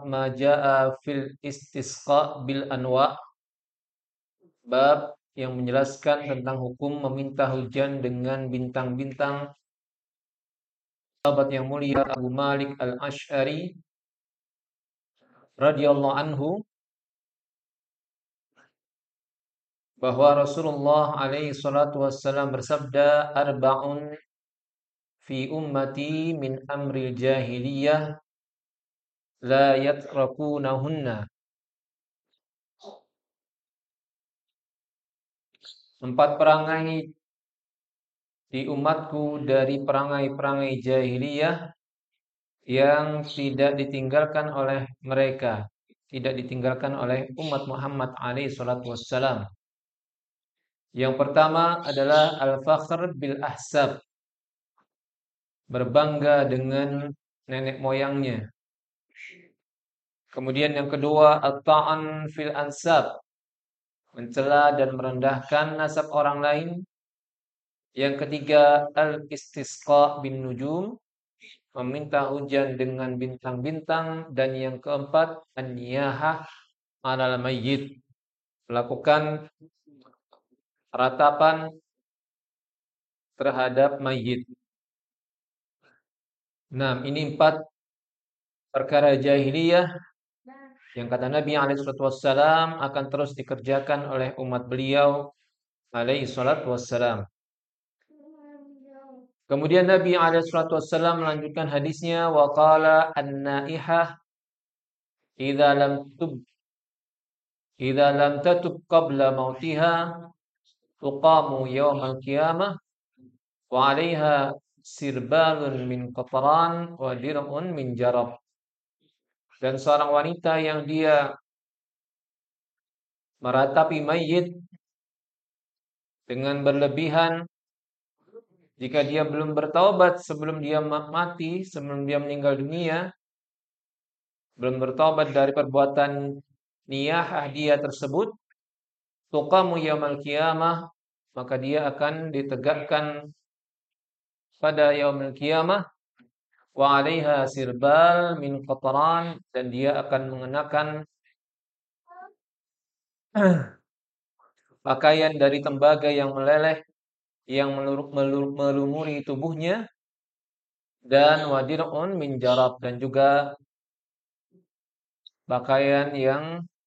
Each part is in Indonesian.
ma jaa fil istisqa bil anwa, bab yang menjelaskan tentang hukum meminta hujan dengan bintang-bintang. Sahabat yang mulia Abu Malik Al-Asy'ari radhiyallahu anhu bahwa Rasulullah alaihi salatu wassalam bersabda, arba'un fi ummati min amril jahiliyah la yatrakunahunna. Empat perangai di umatku dari perangai-perangai jahiliyah yang tidak ditinggalkan oleh mereka, tidak ditinggalkan oleh umat Muhammad alaihi salatu wassalam. Yang pertama adalah al-fakhr bil ahsab, berbangga dengan nenek moyangnya. Kemudian yang kedua, at-ta'an fil ansab, mencela dan merendahkan nasab orang lain. Yang ketiga, al-istisqa bin nujum, meminta hujan dengan bintang-bintang. Dan yang keempat, an-niyahah 'alal mayyit, melakukan ratapan terhadap mayit. Nah, ini empat perkara jahiliyah yang kata Nabi alaihi salatu wassalam akan terus dikerjakan oleh umat beliau alaihi salatu wassalam. Kemudian Nabi alaihi salatu wassalam melanjutkan hadisnya, wa qala an-naihah idza lam tatub qabla mautiha tuqamu yaumal qiyamah wa 'alaiha sirbalun min qatran wa dir'un min jarab. Dan seorang wanita yang dia meratapi mayit dengan berlebihan, jika dia belum bertaubat sebelum dia mati, sebelum dia meninggal dunia, belum bertaubat dari perbuatan niyahah dia tersebut, tuqamu yaumal qiyamah, maka dia akan ditegakkan pada yaumul qiyamah, wa 'alaiha sirbal min qatran, dan dia akan mengenakan pakaian dari tembaga yang meleleh yang melumuri tubuhnya, dan wadir'un min jarab, dan juga pakaian yang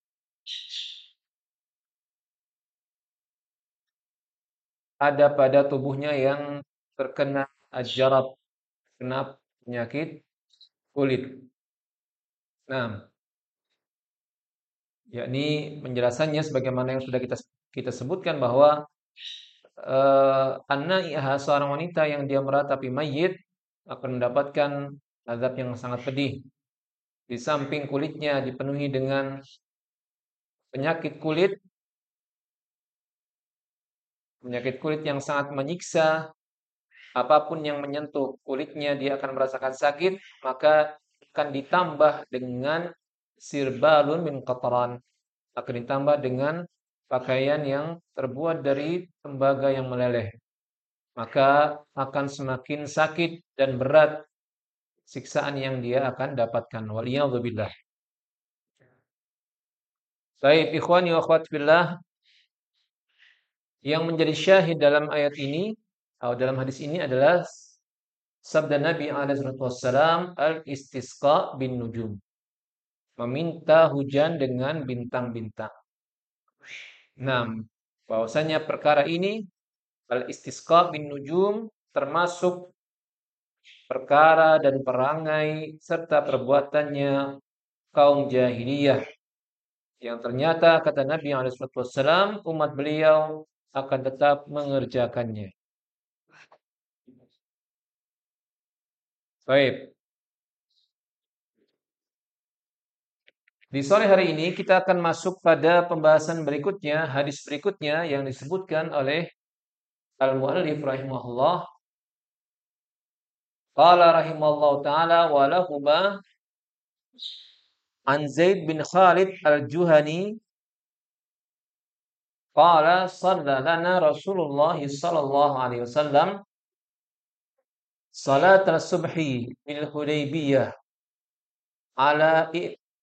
ada pada tubuhnya yang terkena ajarab, kena penyakit kulit. Nah, yakni penjelasannya sebagaimana yang sudah kita sebutkan bahwa an-naihah, seorang wanita yang dia meratapi mayit, akan mendapatkan azab yang sangat pedih. Di samping kulitnya dipenuhi dengan penyakit kulit yang sangat menyiksa, apapun yang menyentuh kulitnya dia akan merasakan sakit, maka akan ditambah dengan sirbalun min qatran, akan ditambah dengan pakaian yang terbuat dari tembaga yang meleleh, maka akan semakin sakit dan berat siksaan yang dia akan dapatkan. Waliyadzubillah. Baik, ikhwani wa akhwat fillah, yang menjadi syahid dalam ayat ini atau dalam hadis ini adalah sabda Nabi alaihi wasallam, al-istisqa bin nujum, meminta hujan dengan bintang-bintang. Nah, bahwasanya perkara ini al-istisqa bin nujum termasuk perkara dan perangai serta perbuatannya kaum jahiliyah yang ternyata kata Nabi alaihi wasallam umat beliau akan tetap mengerjakannya. Baik. Di sore hari ini kita akan masuk pada pembahasan berikutnya, hadis berikutnya yang disebutkan oleh al-muallif rahimahullah. Qala rahimahullah ta'ala wa lahuma an Zaid bin Khalid al-Juhani qala shalla lana Rasulullah sallallahu alaihi wasallam salat al-subhi bil Hudaybiyah ala